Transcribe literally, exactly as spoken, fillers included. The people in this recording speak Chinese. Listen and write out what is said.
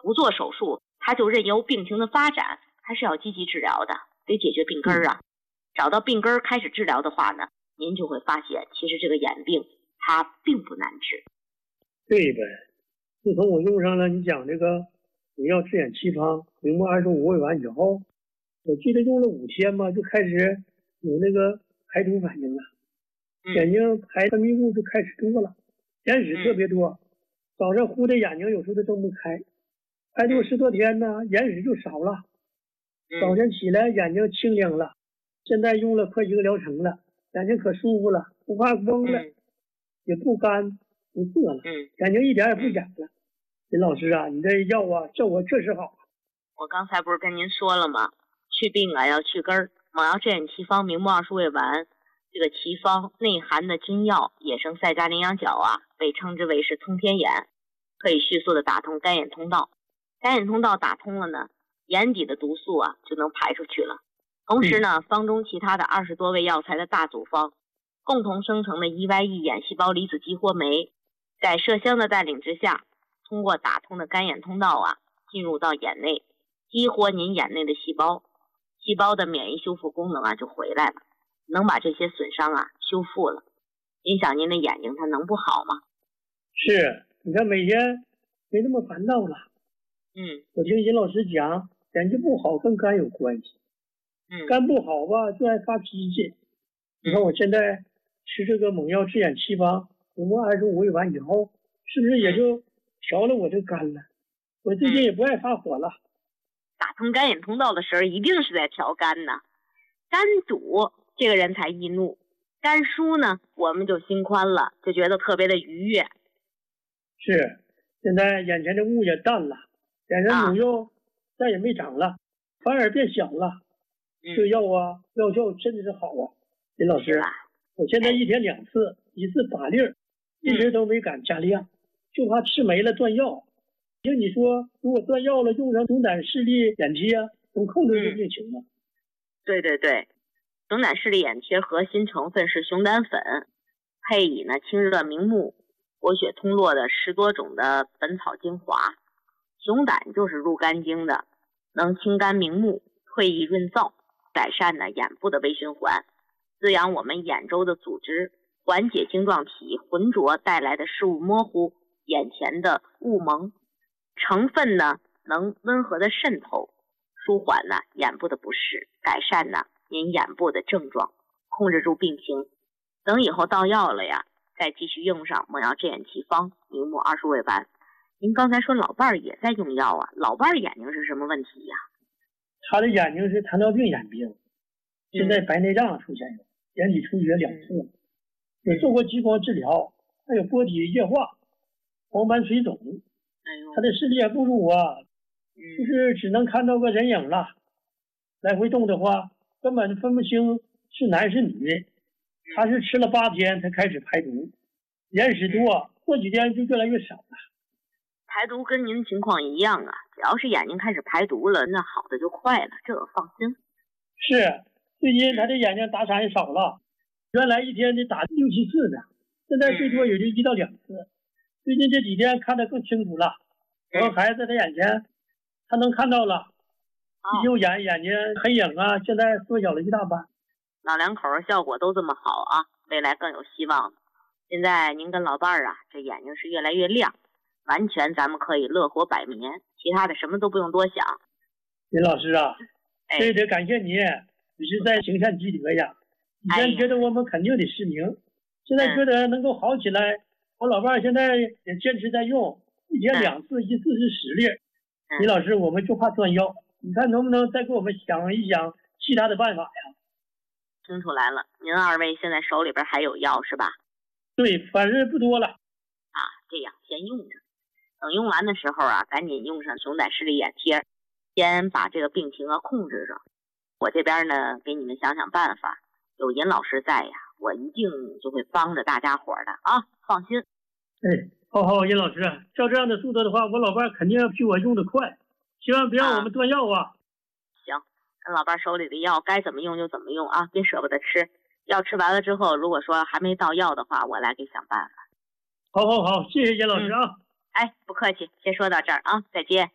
不做手术，他就任由病情的发展，还是要积极治疗的，得解决病根儿啊。找到病根儿开始治疗的话呢，您就会发现，其实这个眼病它并不难治。 对呗，自从我用上了你讲这个我要治眼奇方明目二十五味丸以后，我记得用了五天吧，就开始有那个排毒反应了， 嗯、 眼睛排分泌物就开始多了，眼屎特别多，嗯、早上糊的眼睛有时候都睁不开，排毒十多天呢，眼屎就少了， 嗯、 早晨起来眼睛清亮了，现在用了快一个疗程了，眼睛可舒服了，不怕蒙了， 嗯、 也不干不涩了， 嗯， 眼睛一点也不痒了。林老师啊，你这药啊效果确实好。 我刚才不是跟您说了吗？去病啊要去根儿，猛药治眼奇方明目二十味丸，这个奇方内含的金药野生赛加羚羊角啊，被称之为是通天眼，可以迅速的打通干眼通道。干眼通道打通了呢，眼底的毒素啊就能排出去了。同时呢，方中其他的二十多味药材的大组方，共同生成的 E Y E 眼细胞离子激活酶，在麝香的带领之下，通过打通的干眼通道啊，进入到眼内，激活您眼内的细胞，细胞的免疫修复功能啊就回来了，能把这些损伤啊修复了。您想您的眼睛它能不好吗？ 是，你看每天没那么烦躁了。 嗯， 我听尹老师讲，眼睛不好跟肝有关系。 嗯， 肝不好吧，就爱发脾气。你看我现在吃这个猛药治眼奇方明目二十五味丸以后，是不是也就调了我这肝了？我最近也不爱发火了。 打通干眼通道的时候，一定是在调肝呢。肝堵，这个人才易怒；肝疏呢，我们就心宽了，就觉得特别的愉悦。 是，现在眼前的雾也淡了，脸上肿瘤再也没长了，啊、反而变小了。这个药啊，药效真的是好啊，林老师，我现在一天两次，一次把粒儿，一直都没敢加量，就怕吃没了断药。听你说，如果断药了，用上熊胆视力眼贴，能控制这病情吗？ 嗯、对对对，熊胆视力眼贴核心成分是熊胆粉，配以呢清热明目、活血通络的十多种的本草精华。熊胆就是入肝经的，能清肝明目、退翳润燥，改善呢眼部的微循环，滋养我们眼周的组织，缓解晶状体浑浊带来的视物模糊、眼前的雾蒙。成分呢能温和的渗透，舒缓呢眼部的不适，改善呢您眼部的症状，控制住病情。等以后到药了呀，再继续用上猛药治眼奇方明目二十味丸。您刚才说老伴儿也在用药啊，老伴儿眼睛是什么问题呀？ 他的眼睛是糖尿病眼病，现在白内障出现了，眼底出血两次，也做过激光治疗，还有波体液化、黄斑水肿。他的视力也不如我，就是只能看到个人影了。来回动的话，根本分不清是男是女。他是吃了八天才开始排毒，眼屎多，过几天就越来越少了。 排毒跟您情况一样啊，只要是眼睛开始排毒了，那好的就快了，这个放心。 是，最近他的眼睛打闪也少了，原来一天得打六七次呢，现在最多也就一到两次。最近这几天看得更清楚了，我和孩子在他眼前，他能看到了，一就眼眼睛黑影啊，现在缩小了一大半。 老两口效果都这么好啊，未来更有希望。现在您跟老伴儿啊，这眼睛是越来越亮，完全咱们可以乐活百年，其他的什么都不用多想。 林老师啊，这得感谢你，你是在行善积德呀。以前觉得我们肯定得失明，现在觉得能够好起来。我老伴儿现在也坚持在用，一天两次，一次是十粒。李老师，我们就怕断药，你看能不能再给我们想一想其他的办法呀？ 听出来了，您二位现在手里边还有药是吧？ 对，反正不多了。 啊，这样先用着，等用完的时候啊，赶紧用上熊胆视力眼贴，先把这个病情啊控制着。我这边呢，给你们想想办法。有尹老师在呀，我一定就会帮着大家伙的啊，放心。 哎，好好，尹老师，照这样的速度的话，我老伴肯定要比我用的快，千万别让我们断药啊。啊行，跟老伴手里的药该怎么用就怎么用啊，别舍不得吃。药吃完了之后，如果说还没到药的话，我来给想办法。 好好好，谢谢尹老师啊。 嗯、哎，不客气，先说到这儿啊，再见。